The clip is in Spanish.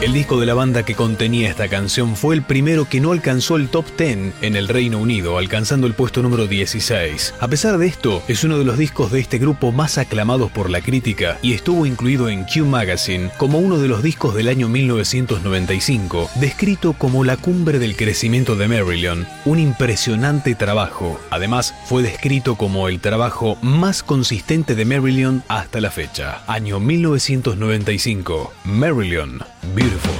El disco de la banda que contenía esta canción fue el primero que no alcanzó el top 10 en el Reino Unido, alcanzando el puesto número 16. A pesar de esto, es uno de los discos de este grupo más aclamados por la crítica y estuvo incluido en Q Magazine como uno de los discos del año 1995, descrito como la cumbre del crecimiento de Marillion, un impresionante trabajo. Además, fue descrito como el trabajo más consistente de Marillion hasta la fecha. Año 1995. Marillion, Beautiful.